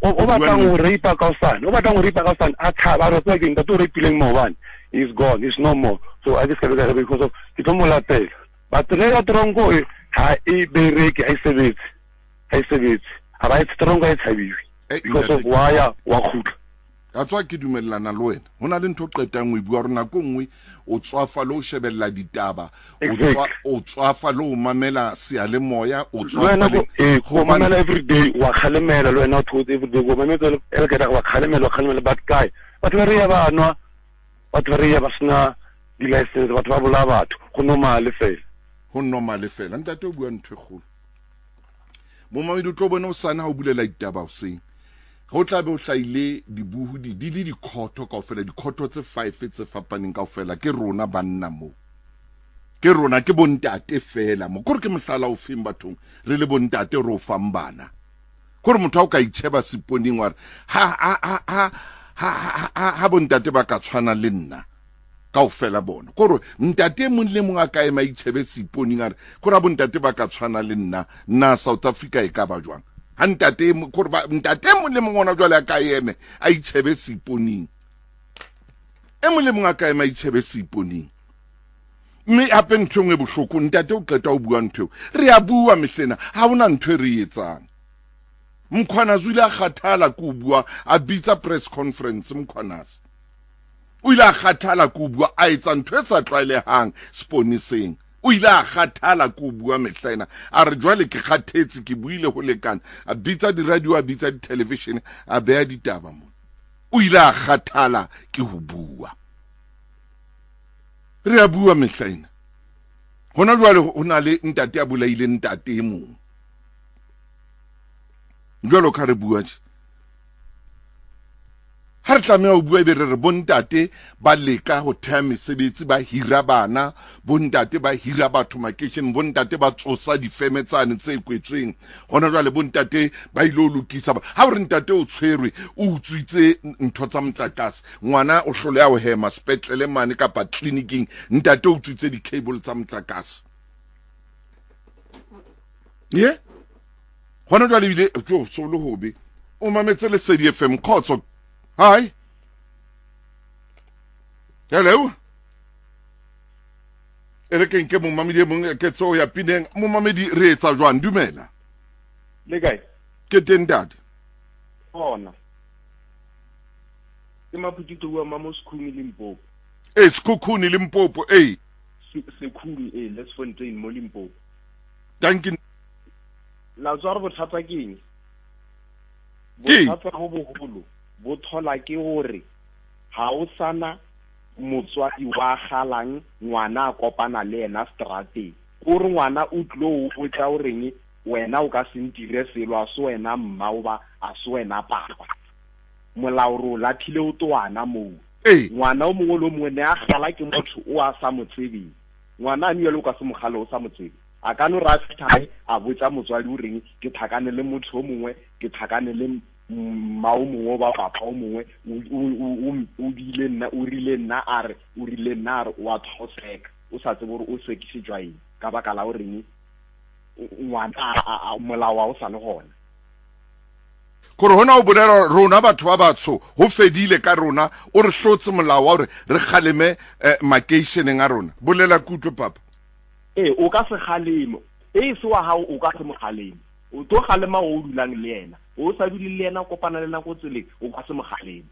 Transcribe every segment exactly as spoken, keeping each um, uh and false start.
o batlang go rape ka osane o batlang go rape ka osane a thaba re tswa ke nka to rapileng mobane is gone, is no more. So I just get because of ke tlo mo latela but re ya trongo ha e bereke ha e sebetse ha e sebetse ha ba e trongo e tshabiwe because of why wa khutla a tswa ke dumellana le wena hona le ntho qetang o bua rona go nngwe o tswafa lo shebella ditaba o tswa o tswafa lo mamela siale moya o tswafa le e go mamela every day wa khalemela le wena o thote every day go mamela e le ka wa khalemela wa khalemela but guy batho ba re ya banwa batho ba re ya basna di license batho ba bola batho go normal fela go normal fela ntate o bua ntwe go mo mamedi o tlo bona o sana o bulela ditaba o seng go tla be o hlaile dibuhudi di le dikhoto kaofela dikhoto tse five tse fapaneng kaofela ke rona banna mo ke rona ke bontate fela mo gore ke mohlala o feng bathong re le bontate re o fang bana gore motho o ka itsheba seponing wa ha ha ha ha ha bontate ba ka tshwana le nna kaofela bona gore ntate mo le mo ka ema itshebe seponing a re gore bontate ba ka tshwana le nna na South Africa e ka ba jwang hantate gore ba ntate mo le mongona jwale ka eme a itshebe seponing e mo le mo ka ema itshebe seponing mme hape ntho ngwe bohloko ntate o qeta o bua ntho re a bua mehlena ha ona ntho re etsang mkhwana zwile khathala ku bua a bitsa press conference mkhwanas o ile a khathala ku bua a etsa ntho e sa tlwaelehang sponiseng o ile a khathala ku bua mehlena a re jwale ke khathetse ke buile go lekana a bitsa di radio a bitsa di television a bea ditaba mo o ile a khathala ke ho bua re a bua mehlena hona jwale o na le ntate a bolaile ntate mo jwalo ka re bua ha re tlamea o bua be re re bontate ba leka ho thea mesebetsi ba hira bana bontate ba hira batho makeishene bontate ba tsosa difeme tsane tse kwetsweng hona jwale bontate ba ile lokisa ba ha re ntate o tshwerwe o utswitse ntho tsa mtlakase ngwana o hlole ya ho hema spetlele mane ka pa clinicing ntate o utswitse di cable tsa mtlakase ye hona jwale bile jo so lo hobe o mametse le C D F M khotso hi hello ere ke nke mo mamedi mo ke tso ya pineng mo mamedi re etsa jwang dumela le kae ke tendad ona ke maputito wa mamo Sekhukhune Limpopo eh Sekhukhune Limpopo eh Sekhukhune eh let's Fontaine mo Limpopo danke la tswara bothata ke eng bothata go bogolo bo thola ke gore ha o sana motswadi wa galang ngwana a kopana le ena strategi gore ngwana o tlo o tla o reng wena o ka sentire selo a so wena mma o ba a so wena papa molaoro la thile o twana mo ngwana o mongwe le mongwe ne a gala ke motho o a sa motsebeng ngwana a nne le ka se mogalo o sa motsebe a ka no ra fithae a botsa motswadi o reng ke thakane le motho o mongwe ke thakane le mao mongwe ba papa o mongwe o dile nna o rile nna a re o rile nna re wa thoseka o sa tsebore o sekise jwaeng ka baka la o reng ngwana a molawa o sa le gona gore hona o bolela rona batho ba batsho ho fedile ka rona o re hlotse molao wa re re khaleme makeisheneng a rona bolela kutlo papa eh o ka se khalemo eh se wa hao o ka se mogalemo o to khalema o dulang le yena o sa dule le yena kopana le nna go tsele o ka se mogalemo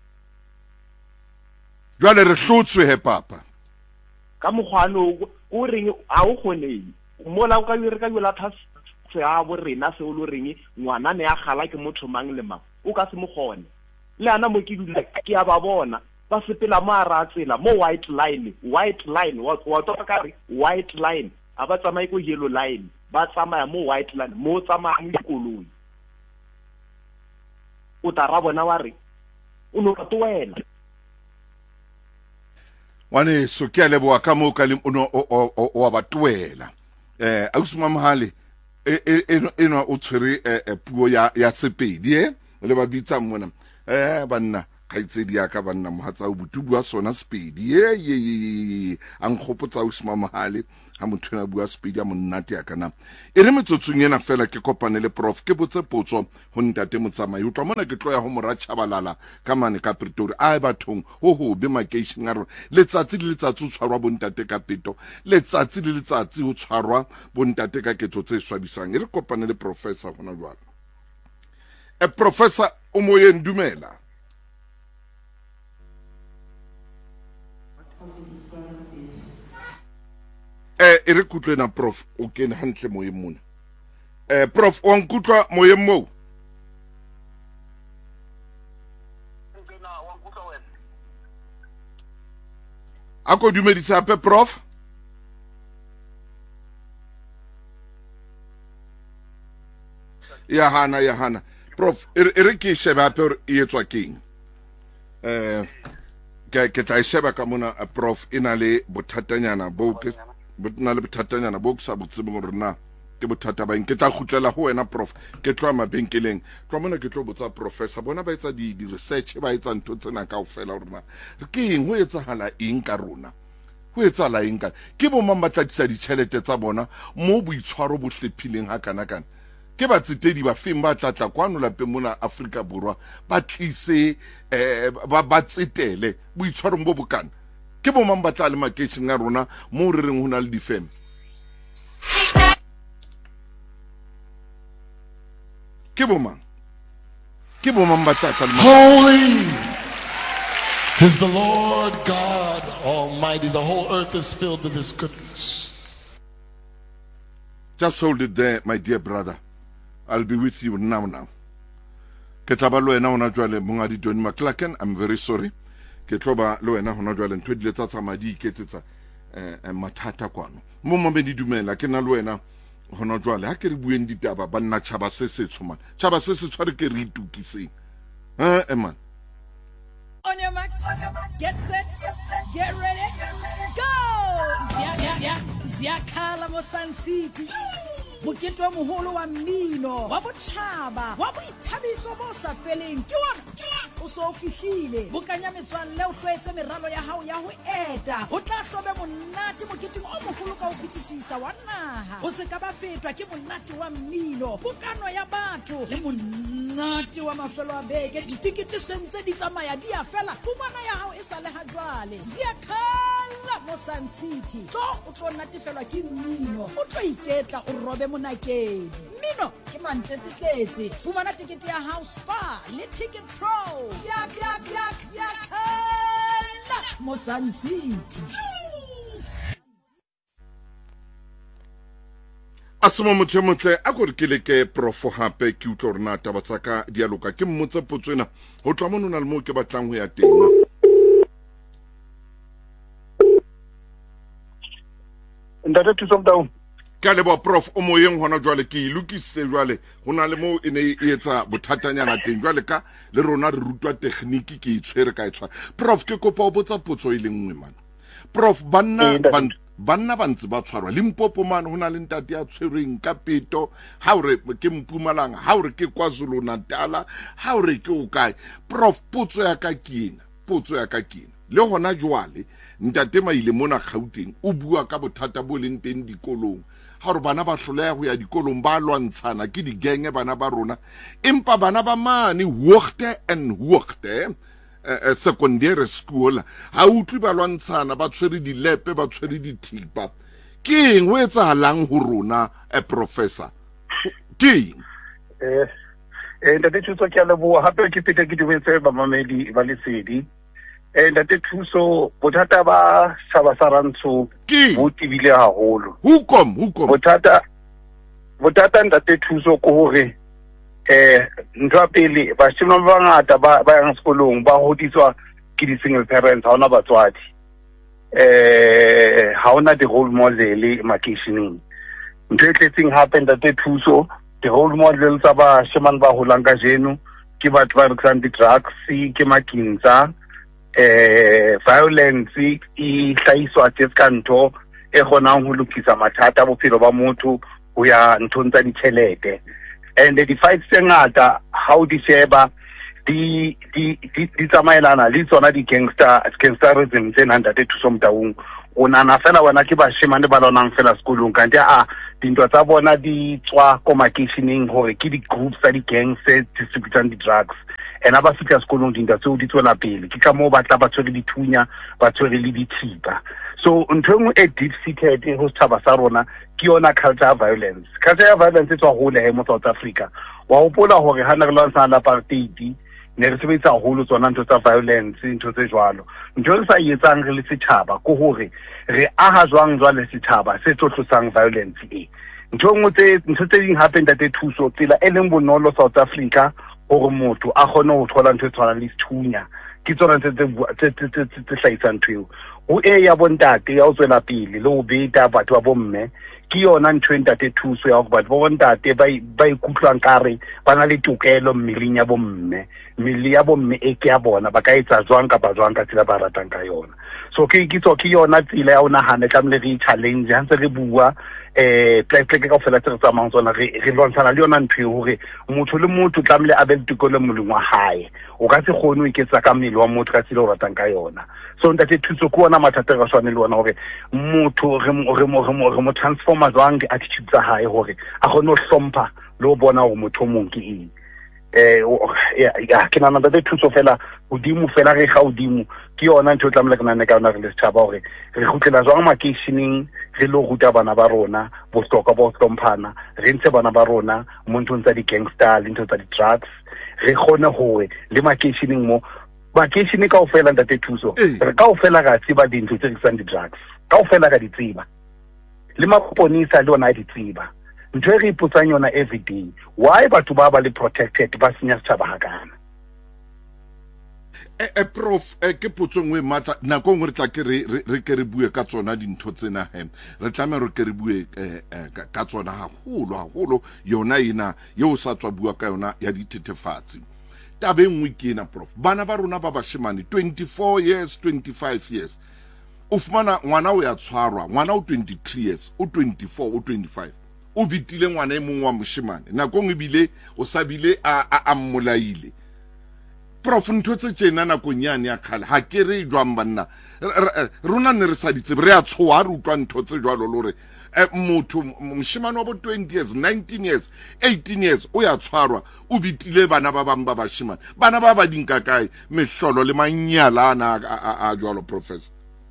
jwale re hlotswe he papa ka mogwano o reng a o khoneng mola o ka dire ka yola thas se a bo rena se o lo reng ngwana ne a gala ke motho mang le mang o ka se mogone le ana mo ke dula ke a ba bona ba sepela mo a ra tsela mo white line white line wa wa to ka re white line a ba tsamaya go yellow line ba tsamaya mo white line mo tsamaya mo dikoloi o tara bona wa re o no ka toela wane so ke le boa ka mo ka le o o ba toela eh a usuma mahale e eno o tshwere puo ya ya Sepedi eh le ba bitsa mona eh banna ga itsedi ya ka banna mohatsa o butu bua sona Sepedi ye ye a nkgopotsa usuma mahale ha motho na bua speed ya monnate ya kana e re metsotsong ena fela ke kopane le prof ke botse potso ho ntate motsamai o tla mona ke tloya ho mora Chabalala ka mane ka Pretoria a bathong ho ho be makeishing a rona letsatsi le letsatsi o tshwarwa bo ntate ka peto letsatsi le letsatsi o tshwarwa bo ntate ka ketso tse swabisang e re kopane le professor hona jwale e professor o moyeng dumela eh e re kutlwe na prof o kene hantle moyeng mona eh prof o nkutlwa moyeng mo a ko dumedisa hape prof ya hana ya hana prof e re ke sheba hape e etswa keng eh ke ke tla sheba ka mona prof ina le bothatanyana bo ke botna le bothatanyana bo ke sa botsebe gore na ke bothata ba eng ke tla khutlela ho wena prof ke tloa mabenkeleng tloa mona ke tlo botsa professor bona ba etsa di di research ba etsa ntho tsena kaofela gore na ke eng ho etsahala eng ka rona ho etsahala eng ka ke bo mang ba tlatisa ditšhelete tsa bona mo boitshwaro bo hlephileng ha kana kana ke ba tsetedi ba feng ba tlatla kwano lapeng mona Afrika Borwa ba tlise eh ba ba tsetele boitshwarong bo bokana ke bo mang ba tla le makeishing a rona mo re reng hona le difeme ke bo mang ke bo mang ba tla tla le holy is the Lord God Almighty. The whole earth is filled with His goodness. Just hold it there, my dear brother. I'll be with you now now. Ketabalo ena ona jwale mongadi John McClacken, I'm very sorry. Ketloba lo ena hona jwale ntwe di letsa madi iketsetsa eh mathata kwano. Mo momedi dumela ke na lo ena hona jwale ha ke re bueng ditaba ba nna tshaba se se tshoma. Tshaba se se tshware ke re itukiseng. Eh eh man. On your marks, get set, get ready, go! Zia, zia, zia, kala mo Sun City. Mokete wa moholo wa mmino wa botjhaba wa boithabiso bo sa feleng ke wa o so fihlile bokanya metswalle o hlwetse meralo ya hao ya ho eta ho tla hlobe monate moketeng o moholo ka ho fetisisa wa naha o se ka ba fetwa ke monate wa mmino bokano ya batho le monate wa mafelo a beke ditikete sentse di tsamaya di a fela fumana ya hao e sa le ha jwale ziakhala mo Sun City tlo o tlo natefelwa ke mmino o tlo iketla o robe monakedi mmino ke mantletsetletse fumana tikete ya House Bar le Ticket Pro yak yak yak yakhala mo Sun City. Asimo motho motle a go re ke le ke prof hape ke utlo rena taba tsaka dialoga ke mmotse potswena ho tla monona le mo ke batlang ho ya teng Ndata thuso mtaung ka le ba prof o moyeng hona jwale ke ilukise jwale hona le mo ene e etsa bothatanyana teng jwale ka le rona re rutwa technique ke itshwere ka etshwa prof ke kopa o botsa potso ile nngwe man prof banna ban banna bantse ba tshwarwa Limpopo man hona le ntate ya tshwereng ka peto ha o re ke Mpumalanga ha o re ke KwaZulu Natal ha o re ke o kae prof potso ya ka kena potso ya ka kena le hona jwale ntate maile mona Gauteng o bua ka bothata bo leng teng dikolong ha re bana ba hloleha ho ya dikolong ba lwantshana ke digenge bana ba rona empa bana ba mane Hoogte en Hoogte uh, secondary school ha utlwi ba lwantshana ba tshwere di lepe ba tshwere di thipa ke eng ho etsahalang ho rona a professor ke eh eh ntate thuso ke a leboha hape ke pete ke dumetse ba mamedi ba lesedi eh ntate thuso bothata ba Saba Sarantsho bo tibile haholo hukom hukom bothata bothata ntate thuso ko hore eh ntwa pele ba shima ba ngata ba ba yang sekolong ba hodiswa ke di single parents ha ona batswadi eh ha ona di role model makishining ntwe tletseng hape ntate thuso di role model tsa ba shimane ba holanga jeno ke batho ba rekisang di drugs ke makinza eh violence e hlaiswa tse kanto e gonang ho lokisa mathata a bophelo ba motho ho ya nthong tsa ditšhelete and the fights tse ngata how di sheba di di di tsamaelana le tsona di gangster gangsterism tse nanda te thuso mtaung o nana fela wena ke bashemane ba lonang fela sekolong kanti a dintwa tsa bona di tswa ko makeisheneng hore ke di groups tsa di gangs tse distributang di drugs ena ba fitla sekolong dintwa tseo di tswela pele ke ka moo ba tla ba tshwere dithunya ba tshwere le dithipa. So ntho engwe e deep seated ho setjhaba sa rona ke yona culture of violence. Culture of violence e tswa hole he mo South Africa. Wa hopola hore ha ne re lwantsha la apartheid ne re sebetsa haholo tsona ntho tsa violence ntho tse jwalo. Ntho re sa etsang re le setjhaba ko hore re aha jwang jwale setjhaba se tlotlosang violence e. Ntho engwe tse ntho tse ding hape ntate thuso tsela e leng bonolo South Africa hore motho a kgone ho thola ntho e tshwanang le sethunya ke tsona tse tse tse tse hlaisang ntho o e ya bontate ya o tswela pele le o beta batho ba bomme ke yona ntho e ntate thuso ya go batho ba bontate ba ba ikutlwang kare ba na le tokelo mmileng ya bomme mmili ya bomme e ke ya bona ba ka etsa jwang ka ba jwang ka tsela ba ratang ka yona. So ke ke tswa ke yona tsela ya ona hane ka mle re challenge ha ntse re bua eh pleke ka fela tse tsamayang tsona re re lontshana le yona ntho hore motho le motho tlamle a be tokelo moleng wa hae o ka se kgone o iketsa ka mmele wa motho ka tsela o ratang ka yona. So ntate thuso ke ona mathata ga shwane le ona hore motho re mo re mo re mo transforma jwang di attitude tsa hae hore a kgone ho hlompha le ho bona hore motho mong ke eng. Eh ya ke nana ntate thuso fela hodimo fela re ga hodimo ke yona ntho tlamela ke nana ka yona re le setjhaba hore re khutlela jwang makeisheneng re lo ruta bana ba rona bo stoka bo hlomphana re ntse bana ba rona mo nthong tsa di gangster le ntho tsa di drugs re khone hore le makeisheneng mo makeisheneng ka ofela ntate thuso re ka ofela ga tsiba dintho tse di drugs ka ofela ga di tsiba le maponisa le ona di tsiba ntho e re ipotsang yona every day why batho ba ba le protected ba senya setjhaba hakana. e e prof e ke potso ngwe matla nako ngwe re tla ke re re ke re bue ka tsona dintho tsena he re tla re ke re bue ka tsona haholo haholo yona ina yo sa tswa bua ka yona ya dithethefatsi tabe ngwe ke ena prof bana ba rona ba bashemane twenty-four years twenty-five years o fumana ngwana o ya tshwarwa ngwana o twenty-three years o twenty-four o twenty-five o bitile ngwana e mongwe wa moshemane nako ngwe bile o sabile a a mmolaile prof ntho tse tsena nako nyane ya khala ha ke re jwang banna rona ne re sa ditsebe re a tshoa re utlwa ntho tse jwalo lore motho moshemane wa bo twenty years nineteen years eighteen years o ya tshwarwa o bitile bana ba bang ba bashemane bana ba ba dinka kae mehlolo le manyala ana a jwalo professor.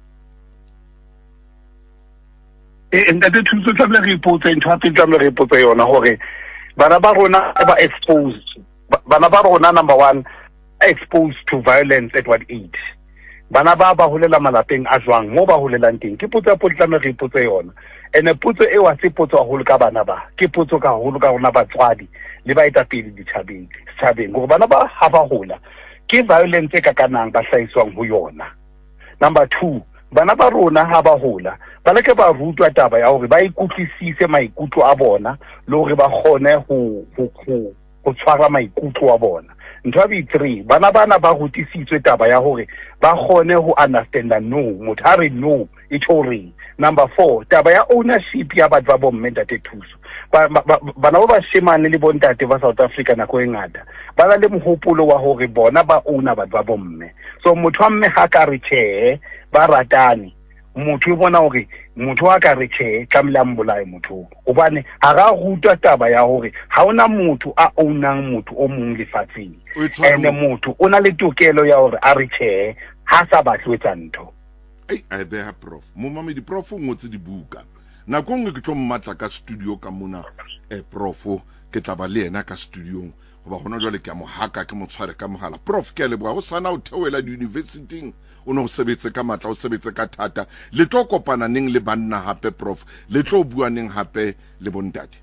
Ntate thuso tlamela re ipotse ntho hape tlamela re ipotse yona hore bana ba rona ba exposed bana ba rona number one exposed to violence at what age bana ba ba holela malapeng a jwang mo ba holelang teng ke potso ya potlamela re ipotse yona ene potso e wa se potso haholo ka bana ba ke potso ka haholo ka rona batswadi le ba eta pele dithabeng tshabeng gore bana ba ha ba hola ke violence e ka kanang ba hlaiswang ho yona. Number two bana ba rona ha ba hola ba leke ba rutwa taba ya hore ba ikutlisise maikutlo a bona le hore ba kgone ho ho ho tshwara maikutlo a bona. Ntho ya three bana bana ba rutisitswe taba ya hore ba kgone ho understanda no motho ha re no e tshore. Number four taba ya ownership ya batho ba bomme ntate thuso bana ba ba shemane le bontate ba South Africa nako e ngata ba na le mohopolo wa hore bona ba owner batho ba bomme. So motho wa mme ha ka re tjhe ba ratane motho o bona hore motho wa ka re tjhe ka mlambolae motho obane ha ga rutwa taba ya hore ha ona motho a ownang motho o mong lefatsheng ene motho o na le tokelo ya hore a re tjhe ha sa batle etsa ntho. Ei a beha prof mo mama di prof ngotse di buka nako ngwe ke tlo mmatla ka studio ka mona e prof ke tla ba le ena ka studio ba hona jwale ke mo haka ke mo tshware ka mohala prof ke le bua o sana o theoela di university o no sebetse ka matla o sebetse ka thata le tlo kopana neng le banna hape prof le tlo bua neng hape le bontate.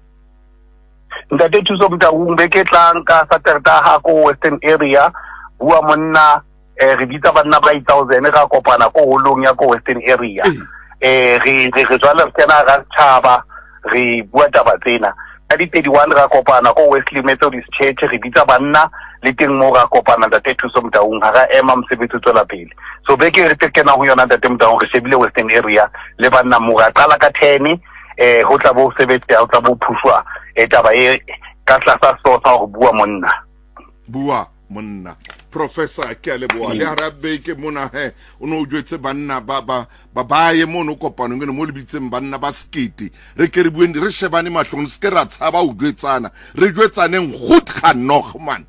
Ntate thuso mtaung be ke tlang ka Saturday ha ko Western area bua monna eh re bitsa banna ba eight thousand ga kopana ko holong ya ko Western area eh re re re tswala tsena ga tshaba re bua taba tsena ka di thirty-one ga kopana ko Wesley Methodist Church re bitsa banna le teng mo ga kopana ntate thuso mtaung ga ema msebetsi tswela pele so be ke re tekena ho yona ntate mtaung re shebile Western area le banna mo ga qala ka ten eh ho tla bo sebetsa ho tla bo phushwa e taba e ka tlasa so sa go bua monna bua monna Professor ke a leboa le ara beke mona he o no jwetse banna ba ba ba baye mono kopano ngene mo lebitseng banna ba skete re ke re bueng re shebane mahlong se ke ra tshaba o jwetsana re jwetsaneng goed gaan nog man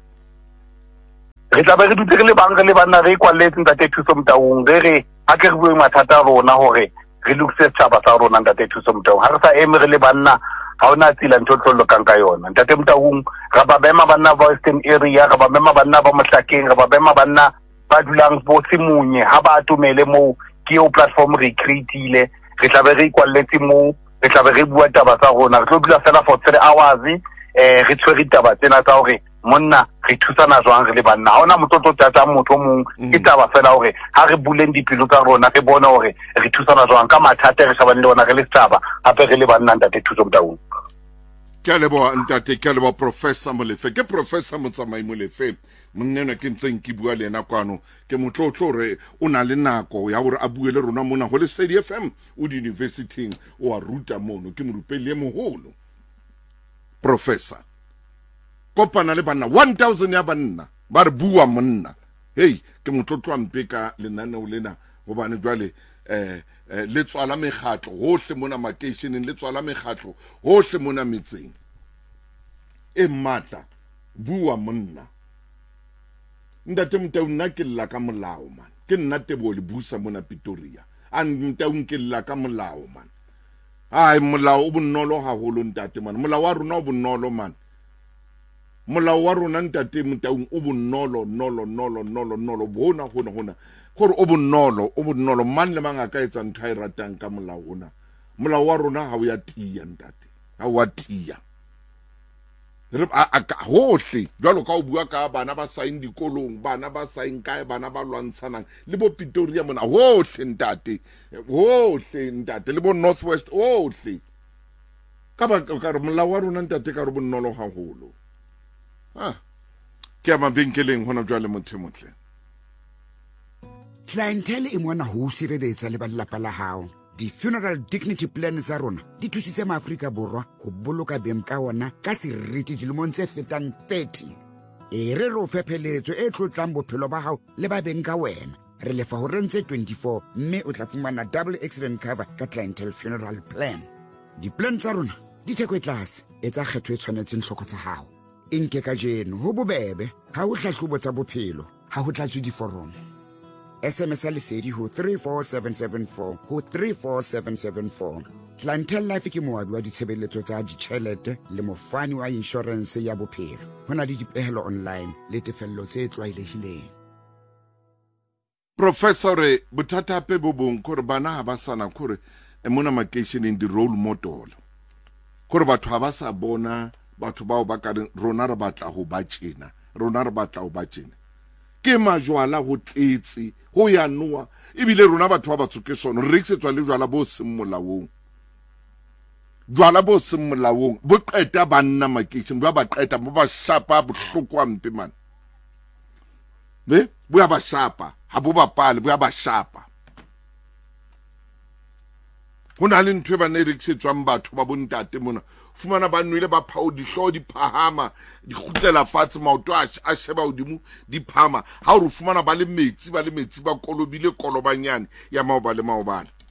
re tla be re dutse re le bang re le banna re kwalletse ntate thuso Motaung re re a ke re bueng mathata a rona hore re lokise setjhaba sa rona ntate thuso Motaung ha re sa eme re le banna ha ona tsela ntho tlolo kang ka yona ntate Motaung ra ba bema banna ba Western area ra ba bema banna ba Mohlakeng ra ba bema banna ba dulang bo Simunye ha ba atumele mo ke o platform re createile re tla be re ikwalletse mo re tla be re bua taba tsa rona re tlo dula fela for three hours eh re tshwere taba tsena tsa hore monna re thusana jwang re le banna ha ona mototlo tata motho mong ke taba fela hore ha re buleng dipelo tsa rona re bona hore re thusana jwang ka mathata re shabane le ona re le taba hape re le banna ntate thuso Motaung ke a leboa ntate ke a leboa Professor Molefe ke Professor Motsamai Molefe monnena ke ntseng ke bua le ena kwano ke motlotlo re o na le nako ya gore a bue le rona mona go le Lesedi F M o di university o a ruta mono ke morupeli e moholo Professor kopana le banna one thousand ya banna ba re bua monna hey ke motlotlo ampe ka lenaneo lena go bane jwale eh le tswala megatlo hohle mona makeisheneng le tswala megatlo hohle mona metseng e matla bua monna ntate Motaung nna ke lla ka molao man ke nna Tebo le busa mona Pretoria a Motaung ke lla ka molao man ai molao o bonolo haholo ntate man molao wa rona o bonolo man molao wa rona ntate Motaung o bonolo nolo nolo nolo nolo bona hona hona gore o bonolo o bonolo man le mang a ka etsa ntho e ratang ka molao ona molao wa rona ha o ya tia ntate ha wa tia re a ka hohle jwalo ka o bua ka bana ba saeng dikolong bana ba saeng kae bana ba lwantshanang le bo Pretoria mona hohle ntate hohle ntate le bo Northwest hohle ka ba ka re molao wa rona ntate ka re bonolo haholo ah ke a mabenkeleng hona jwale motho motle clientele e mona ho sireletsa le ba lelapa la hao di-funeral dignity plan tsa rona di thusitse maAfrika Borwa ho boloka beng ka ona ka seriti dilemong tse fetang thirty e re re o fepheletso e tlotlang bophelo ba hao le ba beng ka wena re lefa ho rentse twenty-four mme o tla fumana double accident cover ka clientele funeral plan di-plan tsa rona di theko e tlase e tsa kgetho e tshwanetseng hloko tsa hao e nke ka jeno ho bobebe ha ho hlahlobo tsa bophelo ha ho tlatswe diforomo S M S Lesedi ho three four seven seven four ho three four seven seven four. Clientele Life ke moabi wa ditshebeletso tsa ditjhelete le mofani wa insurance ya bophelo. Ho na le dipehelo online le tefello tse tlwaelehileng. Professor bothata pe bo bong gore bana ha ba sana gore e mona makeisheneng di role model gore batho ha ba sa bona batho bao ba ka rona re batla ho ba tjena rona re batla ho ba tjena ke majwala ho tletse ho ya noa ebile rona batho ba batsoke sono re rekisetswa le jwala bo seng molaong jwala bo seng molaong bo qeta banna makeisheneng ba ba qeta ba ba shapa bohloko ampe man be bo ya ba shapa ha bo bapale bo ya ba shapa hona le ntwe ba ne rekisetswang batho ba bontate mona fumana ba nwele ba phao dihlo di phahama di khutlela fatshe maoto a sheba hodimo di phama ha o re fumana ba le metsi ba le metsi ba kolobile kolobanyane ya mao ba le maobana